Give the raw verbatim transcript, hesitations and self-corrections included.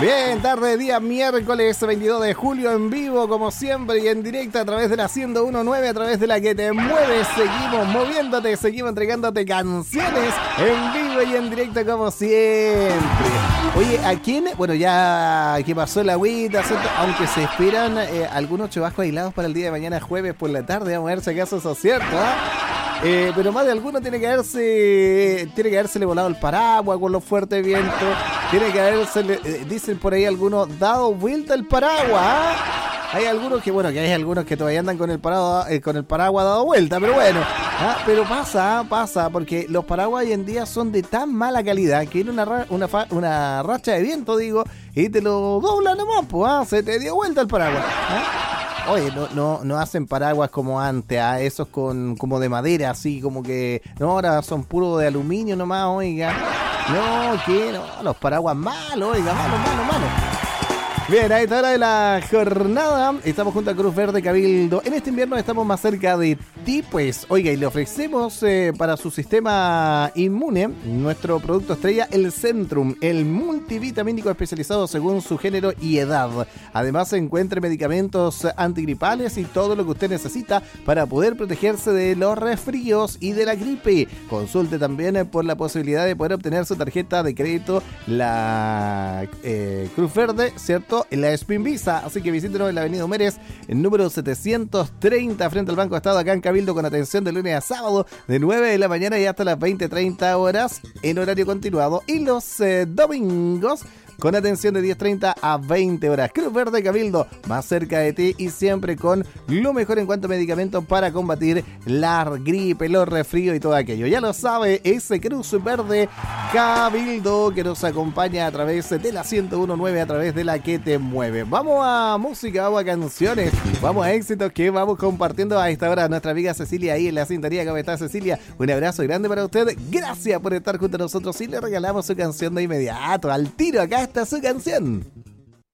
Bien, tarde, día miércoles veintidós de julio, en vivo como siempre y en directo a través de la ciento uno punto nueve, a través de la que te mueves. Seguimos moviéndote, seguimos entregándote canciones en vivo y en directo como siempre. Oye, ¿a quién? Bueno, ya que pasó la agüita, ¿cierto? Aunque se esperan eh, algunos chubascos aislados para el día de mañana, jueves por la tarde. Vamos a ver si acaso eso es cierto, ¿eh? Eh, pero más de alguno tiene que haberse tiene que habérsele volado el paraguas con los fuertes vientos, tiene que haberse, eh, dicen por ahí algunos, dado vuelta el paraguas, ¿eh? Hay algunos que, bueno, que hay algunos que todavía andan con el paraguas, eh, con el paraguas dado vuelta, pero bueno, ¿eh? Pero pasa, pasa, porque los paraguas hoy en día son de tan mala calidad que viene una, una, una racha de viento, digo, y te lo doblan nomás, pues, ¿eh? Se te dio vuelta el paraguas, ¿eh? Oye, no, no, no hacen paraguas como antes, ¿ah? Esos con como de madera, así como que... No, ahora son puros de aluminio nomás, oiga. No, que no, los paraguas malos, oiga, malos, malos, malos. Bien, a esta hora de la jornada estamos junto a Cruz Verde Cabildo. En este invierno estamos más cerca de ti, pues, oiga, y le ofrecemos eh, para su sistema inmune nuestro producto estrella, el Centrum, el multivitamínico especializado según su género y edad. Además, se encuentra medicamentos antigripales y todo lo que usted necesita para poder protegerse de los resfríos y de la gripe. Consulte también por la posibilidad de poder obtener su tarjeta de crédito, la eh, Cruz Verde, ¿cierto? En la Spin Visa, así que visítenos en la avenida Humérez, en número setecientos treinta, frente al Banco Estado, acá en Cabildo, con atención de lunes a sábado, de nueve de la mañana y hasta las veinte treinta horas, en horario continuado, y los eh, domingos, con atención de diez treinta a veinte horas. Cruz Verde Cabildo, más cerca de ti y siempre con lo mejor en cuanto a medicamentos para combatir la gripe, los resfríos y todo aquello. Ya lo sabe, ese Cruz Verde Cabildo que nos acompaña a través de la ciento uno punto nueve, a través de la que te mueve. Vamos a música, vamos a canciones, vamos a éxitos que vamos compartiendo a esta hora. Nuestra amiga Cecilia ahí en la sintonía. ¿Cómo está, Cecilia? Un abrazo grande para usted. Gracias por estar junto a nosotros y le regalamos su canción de inmediato, al tiro. Acá está su canción.